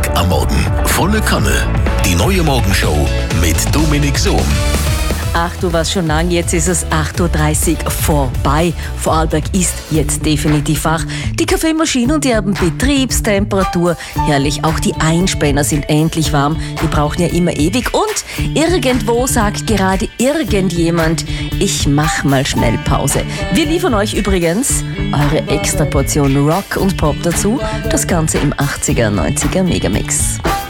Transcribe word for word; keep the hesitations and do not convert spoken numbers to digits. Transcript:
Vorarlberg am Morgen. Volle Kanne. Die neue Morgenshow mit Dominik Sohm. Ach, du warst schon lang, jetzt ist es acht Uhr dreißig vorbei. Vorarlberg ist jetzt definitiv wach. Die Kaffeemaschine und die haben Betriebstemperatur. Herrlich, auch die Einspänner sind endlich warm. Die brauchen ja immer ewig. Und irgendwo sagt gerade irgendjemand, ich mach mal schnell Pause. Wir liefern euch übrigens eure extra Portion Rock und Pop dazu. Das Ganze im achtziger, neunziger Megamix.